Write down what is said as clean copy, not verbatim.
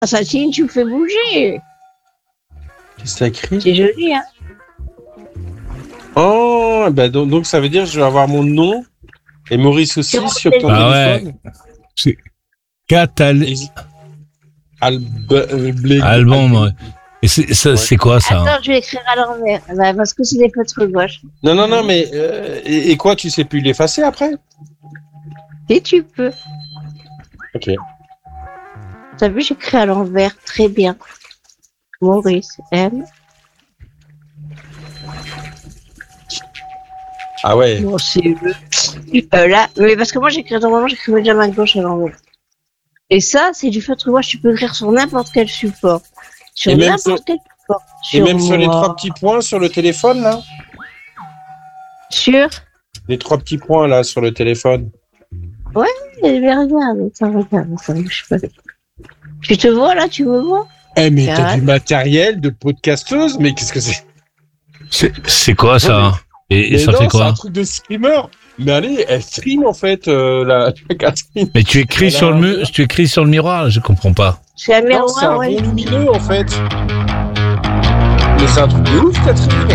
Satine, tu me fais bouger. Qu'est-ce que t'as écrit? C'est joli, hein. Oh, bah donc ça veut dire que je vais avoir mon nom et Maurice aussi sur ton téléphone. C'est Alban, ouais. Et c'est quoi ça? Attends, je vais écrire à l'envers. Bah, parce que c'est des feutres gauche. Non, mais et quoi, tu sais plus l'effacer après? Si tu peux. Ok. T'as vu, j'écris à l'envers. Très bien. Maurice M. Ah ouais. Bon, c'est là, mais parce que moi normalement j'écrivais déjà main gauche à l'envers. Et ça, c'est du feutre gouache, tu peux écrire sur n'importe quel support. Sur n'importe quel support. Et même sur les 3 petits points sur le téléphone, là? Sur les 3 petits points, là, sur le téléphone. Ouais, mais regarde, ça bouge pas. Tu te vois, là, tu me vois? Mais t'as du matériel de podcasteuse, mais qu'est-ce que c'est? C'est quoi, ça? Et ça fait quoi? C'est un truc de streamer. Mais allez, elle stream en fait, la Catherine. Mais tu écris sur le miroir, je comprends pas. C'est un miroir, c'est un rond lumineux en fait. Mais c'est un truc de ouf, Catherine.